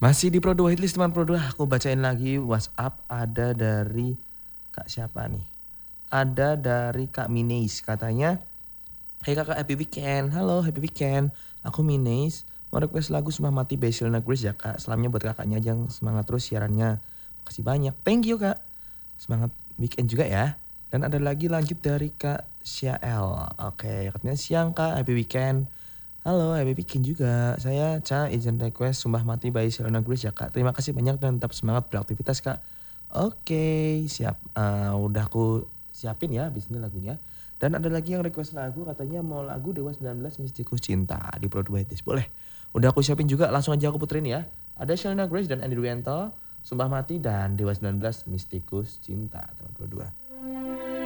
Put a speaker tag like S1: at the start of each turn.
S1: Masih di Pro 2 Hitlist teman Pro 2. Aku bacain lagi WhatsApp ada dari Kak siapa nih? Ada dari Kak Mineis katanya, "Hey kakak, happy weekend." "Halo, happy weekend. Aku Mineis. Mau request lagu Sumpah Mati by Selena Gomez ya kak. Salamnya buat kakaknya aja, semangat terus siarannya. Makasih banyak." Thank you kak. Semangat weekend juga ya. Dan ada lagi lanjut dari Kak Syael. Oke, katanya siang kak, happy weekend. Halo, happy weekend juga. Saya Ca, izin request Sumpah Mati by Selena Gomez ya kak. Terima kasih banyak dan tetap semangat beraktivitas kak. Oke, siap. Udah aku siapin ya abis ini lagunya. Dan ada lagi yang request lagu, katanya mau lagu Dewa 19 Mistikus Cinta di Pro 2 Hitis. Boleh. Udah aku siapin juga, langsung aja aku puterin ya. Ada Selena Grace dan Andy Ruianto, Sumpah Mati dan Dewa 19 Mistikus Cinta. Teman Pro 2.